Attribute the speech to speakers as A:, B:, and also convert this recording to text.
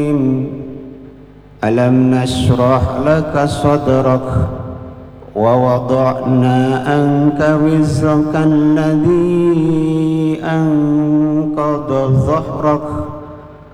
A: ألم نشرح لك صدرك ووضعنا عنك وزرك الذي أنقض ظهرك